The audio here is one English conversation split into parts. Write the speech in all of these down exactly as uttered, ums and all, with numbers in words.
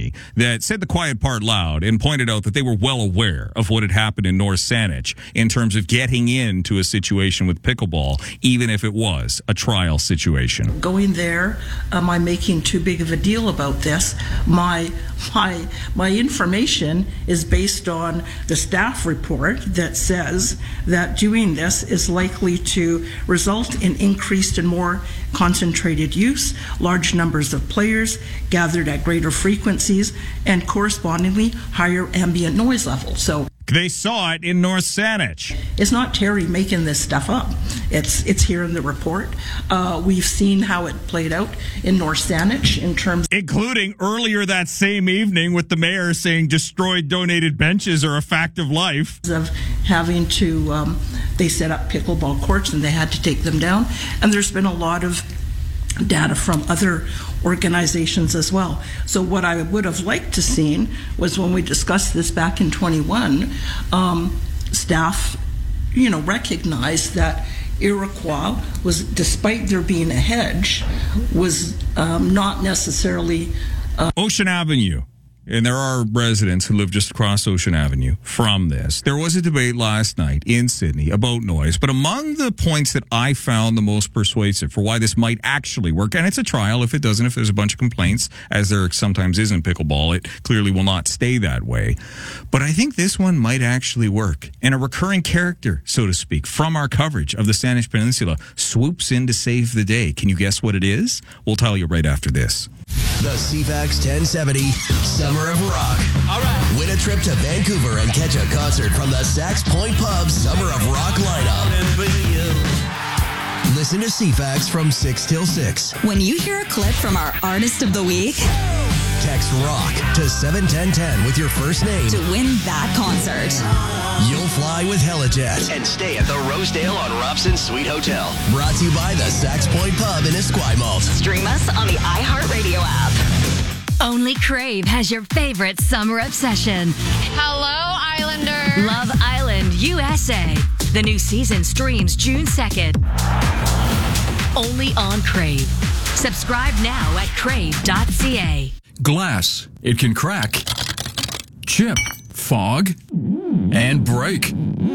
me that said the quiet part loud and pointed out that they were well aware of what had happened in North Saanich in terms of getting into a situation with pickleball, even if it was a trial situation. Going there, am I making too big of a deal about this? My my my information is based on the staff report that says that doing this is likely to result in increased and more concentrated use, large numbers of players gathered at greater frequencies, and correspondingly higher ambient noise levels. So they saw it in North Saanich. It's not Terry making this stuff up. It's it's here in the report. Uh, we've seen how it played out in North Saanich in terms... Including earlier that same evening with the mayor saying destroyed donated benches are a fact of life. Of having to... Um, they set up pickleball courts and they had to take them down. And there's been a lot of data from other organizations as well. So what I would have liked to seen was when we discussed this back in twenty-one, um, staff, you know, recognized that Iroquois was, despite there being a hedge, was um, not necessarily... Uh, Ocean Avenue. And there are residents who live just across Ocean Avenue from this. There was a debate last night in Sydney about noise, but among the points that I found the most persuasive for why this might actually work, and it's a trial, if it doesn't, if there's a bunch of complaints, as there sometimes is in pickleball, it clearly will not stay that way. But I think this one might actually work. And a recurring character, so to speak, from our coverage of the Saanich Peninsula swoops in to save the day. Can you guess what it is? We'll tell you right after this. The C FAX ten seventy Summer of Rock. All right. Win a trip to Vancouver and catch a concert from the Sax Point Pub Summer of Rock lineup. Listen to C FAX from six till six. When you hear a clip from our Artist of the Week, text ROCK to seven ten ten with your first name to win that concert. You'll fly with Helijet and stay at the Rosedale on Robson Suite Hotel. Brought to you by the Sax Point Pub in Esquimalt. Stream us on the iHeartRadio app. Only Crave has your favorite summer obsession. Hello, Islander. Love Island U S A. The new season streams June second. Only on Crave. Subscribe now at crave dot c a. Glass. It can crack, chip, fog, and break.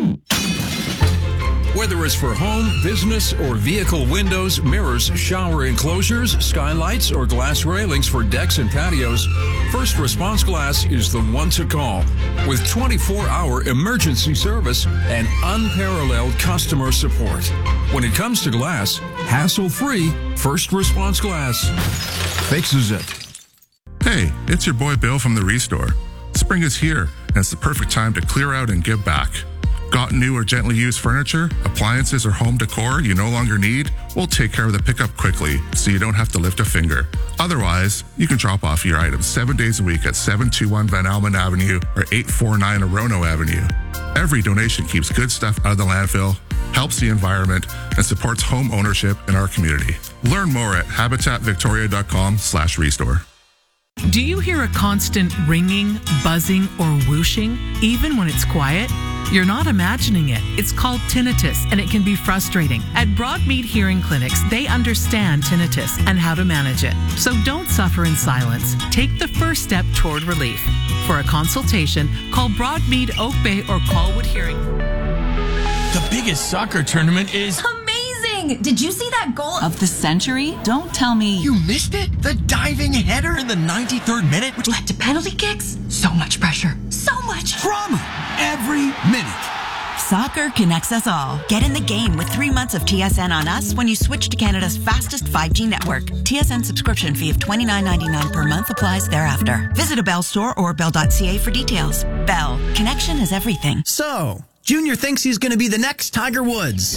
Whether it's for home, business, or vehicle windows, mirrors, shower enclosures, skylights, or glass railings for decks and patios, First Response Glass is the one to call. With twenty-four hour emergency service and unparalleled customer support. When it comes to glass, hassle-free, First Response Glass fixes it. Hey, it's your boy Bill from the Restore. Spring is here, and it's the perfect time to clear out and give back. Got new or gently used furniture, appliances, or home decor you no longer need? We'll take care of the pickup quickly so you don't have to lift a finger. Otherwise, you can drop off your items seven days a week at seven two one Van Almen Avenue or eight four nine Orono Avenue. Every donation keeps good stuff out of the landfill, helps the environment, and supports home ownership in our community. Learn more at habitatvictoria.com slash restore. Do you hear a constant ringing, buzzing, or whooshing, even when it's quiet? You're not imagining it. It's called tinnitus, and it can be frustrating. At Broadmead Hearing Clinics, they understand tinnitus and how to manage it. So don't suffer in silence. Take the first step toward relief. For a consultation, call Broadmead, Oak Bay, or Colwood Hearing. The biggest soccer tournament is... amazing! Did you see that goal of the century? Don't tell me... You missed it? The diving header in the ninety-third minute? Which led to penalty kicks? So much pressure. So much drama every minute. Soccer connects us all. Get in the game with three months of T S N on us when you switch to Canada's fastest five G network. T S N subscription fee of twenty-nine ninety-nine per month applies thereafter. Visit a Bell store or bell dot c a for details. Bell. Connection is everything. So, Junior thinks he's going to be the next Tiger Woods.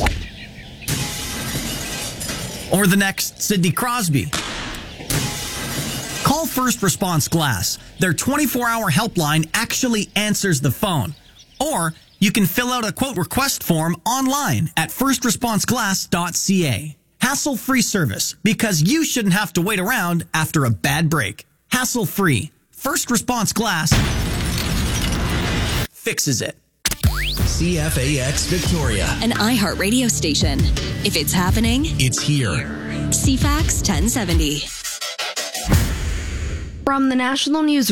Or the next Sidney Crosby. Call First Response Glass. Their twenty-four hour helpline actually answers the phone. Or you can fill out a quote request form online at first response glass dot c a. Hassle-free service, because you shouldn't have to wait around after a bad break. Hassle-free. First Response Glass fixes it. C F A X Victoria. An iHeart radio station. If it's happening, it's here. C FAX ten seventy. From the National News